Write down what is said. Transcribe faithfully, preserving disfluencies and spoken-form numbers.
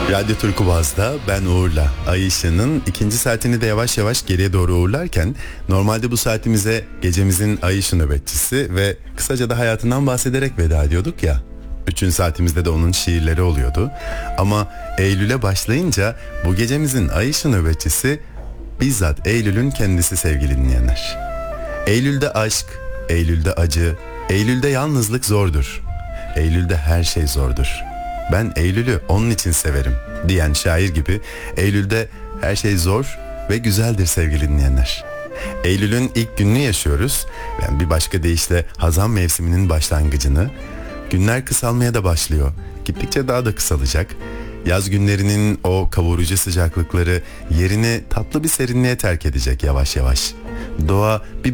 Radyo Turkubaz'da ben Uğur'la Ay Işığı'nın ikinci saatini de yavaş yavaş geriye doğru uğurlarken, normalde bu saatimize gecemizin Ay Işığı nöbetçisi ve kısaca da hayatından bahsederek veda ediyorduk ya. Üçüncü saatimizde de onun şiirleri oluyordu. Ama Eylül'e başlayınca bu gecemizin Ay Işığı nöbetçisi bizzat Eylül'ün kendisi sevgili dinleyenler. Eylül'de aşk, Eylül'de acı, Eylül'de yalnızlık zordur. Eylül'de her şey zordur. Ben Eylül'ü onun için severim diyen şair gibi Eylül'de her şey zor ve güzeldir sevgili dinleyenler. Eylül'ün ilk gününü yaşıyoruz. Yani bir başka deyişle Hazan mevsiminin başlangıcını. Günler kısalmaya da başlıyor. Gittikçe daha da kısalacak. Yaz günlerinin o kavurucu sıcaklıkları yerini tatlı bir serinliğe terk edecek yavaş yavaş. Doğa bir